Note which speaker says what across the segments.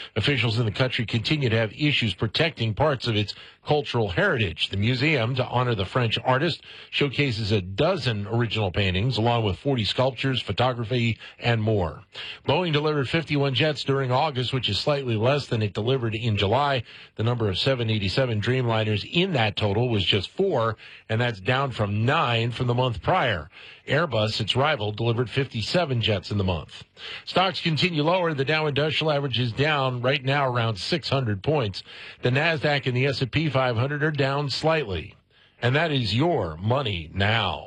Speaker 1: Officials in the country continue to have issues protecting parts of its cultural heritage. The museum, to honor the French artist, showcases a dozen original paintings, along with 40 sculptures, photography, and more. Boeing delivered 51 jets during August, which is slightly less than it delivered in July. The number of 787 Dreamliners in that total was just 4, and that's down from 9 from the month prior. Airbus, its rival, delivered 57 jets in the month. Stocks continue lower. The Dow Industrial Average is down right now around 600 points. The NASDAQ and the S&P 500 are down slightly. And that is your Money Now.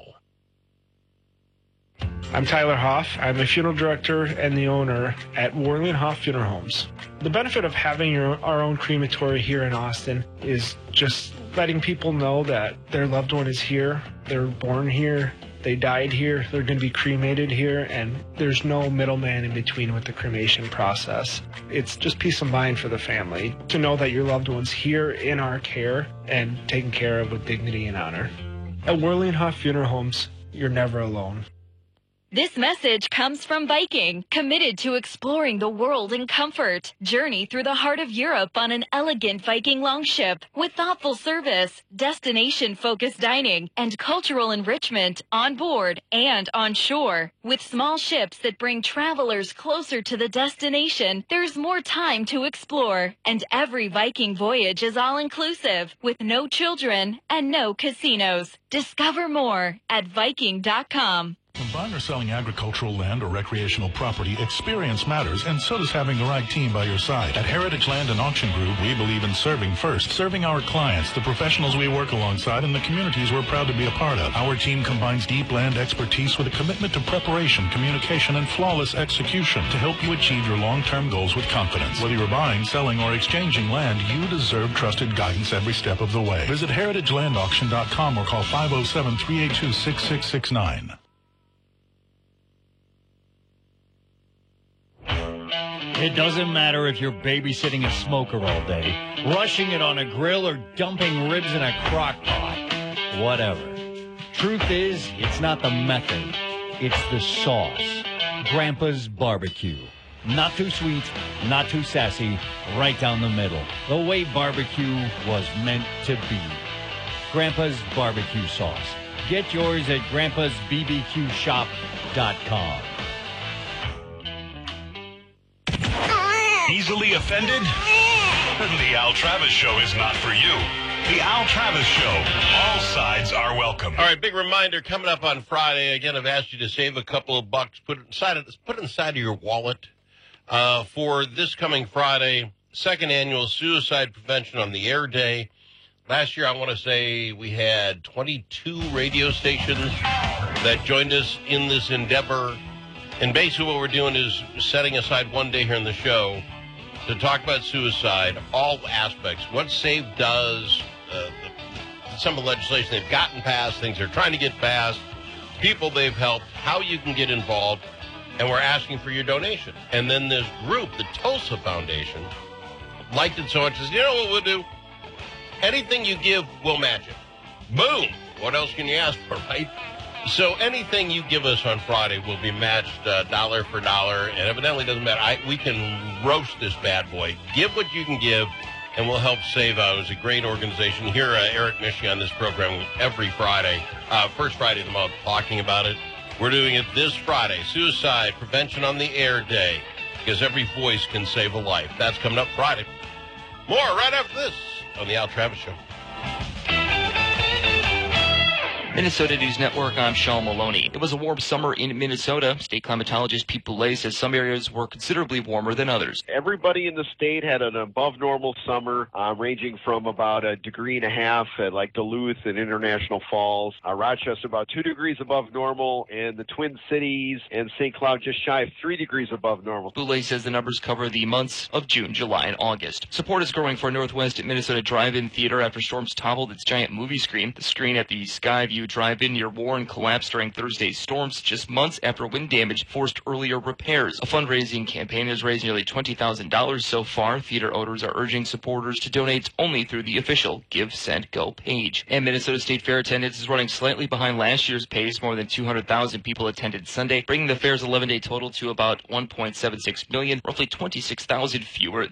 Speaker 2: I'm Tyler Hoff. I'm a funeral director and the owner at Worley & Hoff Funeral Homes. The benefit of having our own crematory here in Austin is just letting people know that their loved one is here, they're born here, they died here, they're going to be cremated here, and there's no middleman in between with the cremation process. It's just peace of mind for the family to know that your loved one's here in our care and taken care of with dignity and honor. At Worley & Hoff Funeral Homes, you're never alone.
Speaker 3: This message comes from Viking, committed to exploring the world in comfort. Journey through the heart of Europe on an elegant Viking longship with thoughtful service, destination-focused dining, and cultural enrichment on board and on shore. With small ships that bring travelers closer to the destination, there's more time to explore. And every Viking voyage is all-inclusive, with no children and no casinos. Discover more at Viking.com.
Speaker 4: When buying or selling agricultural land or recreational property, experience matters, and so does having the right team by your side. At Heritage Land and Auction Group, we believe in serving first, serving our clients, the professionals we work alongside, and the communities we're proud to be a part of. Our team combines deep land expertise with a commitment to preparation, communication, and flawless execution to help you achieve your long-term goals with confidence. Whether you're buying, selling, or exchanging land, you deserve trusted guidance every step of the way. Visit heritagelandauction.com or call 507-382-6669.
Speaker 5: It doesn't matter if you're babysitting a smoker all day, rushing it on a grill, or dumping ribs in a crock pot. Whatever. Truth is, it's not the method. It's the sauce. Grandpa's Barbecue. Not too sweet, not too sassy, right down the middle. The way barbecue was meant to be. Grandpa's Barbecue Sauce. Get yours at grandpa'sbbqshop.com.
Speaker 6: Easily offended? The Al Travis Show is not for you. The Al Travis Show. All sides are welcome.
Speaker 7: All right, big reminder coming up on Friday. Again, I've asked you to save a couple of bucks, put it inside of your wallet for this coming Friday, second annual Suicide Prevention on the Air Day. Last year, I want to say we had 22 radio stations that joined us in this endeavor. And basically what we're doing is setting aside one day here in the show to talk about suicide, all aspects, what SAVE does, some of the legislation they've gotten passed, things they're trying to get passed, people they've helped, how you can get involved, and we're asking for your donation. And then this group, the Tulsa Foundation, liked it so much, says, you know what we'll do? Anything you give, we'll match it. Boom! What else can you ask for, right? So anything you give us on Friday will be matched dollar for dollar, and evidently it doesn't matter. We can roast this bad boy. Give what you can give, and we'll help save out. It's a great organization. You hear Eric Mischke on this program every Friday, first Friday of the month, talking about it. We're doing it this Friday, Suicide Prevention on the Air Day, because every voice can save a life. That's coming up Friday. More right after this on the Al Travis Show.
Speaker 8: Minnesota News Network, I'm Sean Maloney. It was a warm summer in Minnesota. State climatologist Pete Boulay says some areas were considerably warmer than others.
Speaker 9: Everybody in the state had an above normal summer, ranging from about 1.5 degrees at like Duluth and International Falls. Rochester about 2 degrees above normal, and the Twin Cities and St. Cloud just shy of 3 degrees above normal.
Speaker 8: Boulay says the numbers cover the months of June, July, and August. Support is growing for Northwest Minnesota Drive-In Theater after storms toppled its giant movie screen. The screen at the Skyview Drive-In near Warren collapsed during Thursday's storms just months after wind damage forced earlier repairs. A fundraising campaign has raised nearly $20,000 so far. Theater owners are urging supporters to donate only through the official Give, Send, Go page. And Minnesota State Fair attendance is running slightly behind last year's pace. More than 200,000 people attended Sunday, bringing the fair's 11-day total to about 1.76 million, roughly 26,000 fewer